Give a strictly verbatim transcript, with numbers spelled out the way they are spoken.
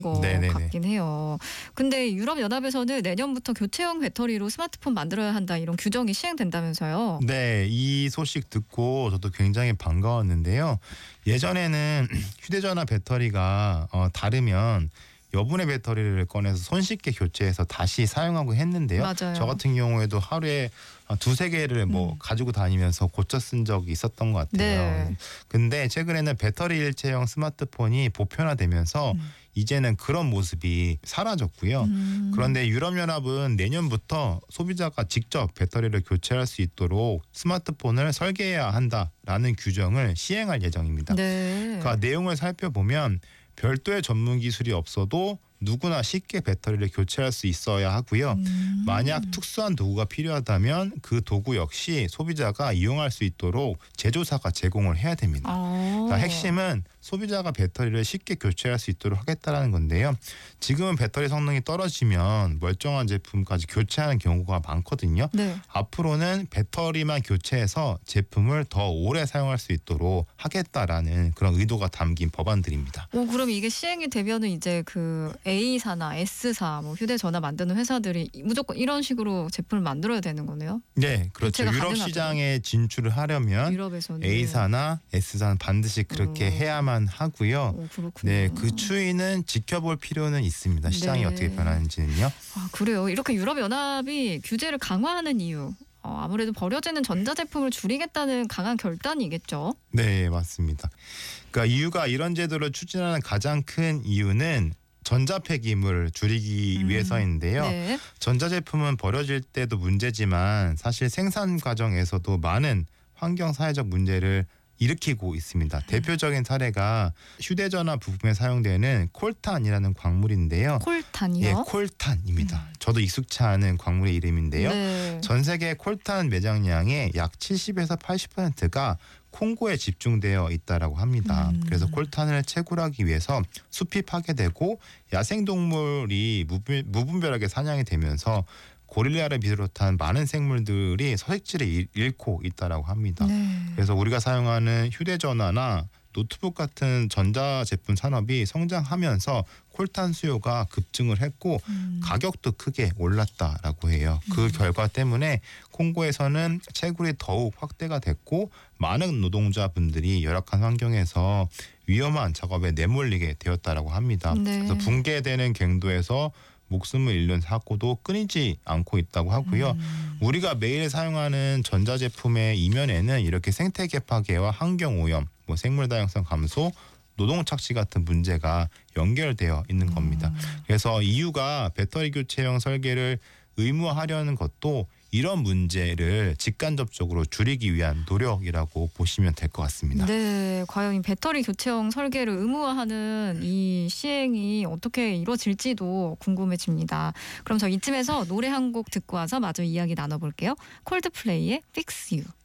거 네네네. 같긴 해요. 근데 유럽연합에서는 내년부터 교체형 배터리로 스마트폰 만들어야 한다 이런 규정이 시행된다면서요. 네, 이 소식 듣고 저도 굉장히 반가웠는데요. 예전에는 휴대전화 배터리가 어, 다르면 여분의 배터리를 꺼내서 손쉽게 교체해서 다시 사용하고 했는데요. 맞아요. 저 같은 경우에도 하루에 두세 개를 뭐 음. 가지고 다니면서 고쳐 쓴 적이 있었던 것 같아요. 네. 근데 최근에는 배터리 일체형 스마트폰이 보편화되면서 음. 이제는 그런 모습이 사라졌고요. 음. 그런데 유럽연합은 내년부터 소비자가 직접 배터리를 교체할 수 있도록 스마트폰을 설계해야 한다라는 규정을 시행할 예정입니다. 네. 그 내용을 살펴보면 별도의 전문 기술이 없어도 누구나 쉽게 배터리를 교체할 수 있어야 하고요. 음. 만약 특수한 도구가 필요하다면 그 도구 역시 소비자가 이용할 수 있도록 제조사가 제공을 해야 됩니다. 아. 그러니까 핵심은 소비자가 배터리를 쉽게 교체할 수 있도록 하겠다는 건데요. 지금은 배터리 성능이 떨어지면 멀쩡한 제품까지 교체하는 경우가 많거든요. 네. 앞으로는 배터리만 교체해서 제품을 더 오래 사용할 수 있도록 하겠다라는 그런 의도가 담긴 법안들입니다. 어, 그럼 이게 시행이 되면은 이제 그 A사나 S사 뭐 휴대전화 만드는 회사들이 무조건 이런 식으로 제품을 만들어야 되는 거네요. 네, 그렇죠. 교체가 유럽 가능하도록. 시장에 진출을 하려면 유럽에서는 A사나 S사는 반드시 그렇게 음. 해야만 하고요. 어, 그렇군요. 네, 그 추이는 지켜볼 필요는 있습니다. 시장이 네. 어떻게 변하는지는요. 아, 그래요. 이렇게 유럽연합이 규제를 강화하는 이유. 어, 아무래도 버려지는 전자제품을 줄이겠다는 강한 결단이겠죠. 네, 맞습니다. 그러니까 이유가 이런 제도를 추진하는 가장 큰 이유는 전자폐기물을 줄이기 음. 위해서인데요. 네. 전자제품은 버려질 때도 문제지만 사실 생산 과정에서도 많은 환경 사회적 문제를 일으키고 있습니다. 음. 대표적인 사례가 휴대전화 부품에 사용되는 콜탄이라는 광물인데요. 콜탄이요? 예, 콜탄입니다. 저도 익숙치 않은 광물의 이름인데요. 네. 전 세계 콜탄 매장량의 약 칠십에서 팔십 퍼센트가 콩고에 집중되어 있다라고 합니다. 음. 그래서 콜탄을 채굴하기 위해서 숲이 파괴되고 야생동물이 무분- 무분별하게 사냥이 되면서 고릴라를 비롯한 많은 생물들이 서식지를 잃- 잃고 있다라고 합니다. 네. 그래서 우리가 사용하는 휴대전화나 노트북 같은 전자제품 산업이 성장하면서 콜탄 수요가 급증을 했고 음. 가격도 크게 올랐다라고 해요. 그 음. 결과 때문에 콩고에서는 채굴이 더욱 확대가 됐고 많은 노동자분들이 열악한 환경에서 위험한 작업에 내몰리게 되었다라고 합니다. 네. 그래서 붕괴되는 갱도에서 목숨을 잃는 사고도 끊이지 않고 있다고 하고요. 음. 우리가 매일 사용하는 전자제품의 이면에는 이렇게 생태계 파괴와 환경오염, 뭐 생물 다양성 감소, 노동 착취 같은 문제가 연결되어 있는 겁니다. 그래서 이유가 배터리 교체형 설계를 의무화하려는 것도 이런 문제를 직간접적으로 줄이기 위한 노력이라고 보시면 될 것 같습니다. 네, 과연 이 배터리 교체형 설계를 의무화하는 이 시행이 어떻게 이루어질지도 궁금해집니다. 그럼 저 이쯤에서 노래 한 곡 듣고 와서 마저 이야기 나눠볼게요. 콜드플레이의 Fix You.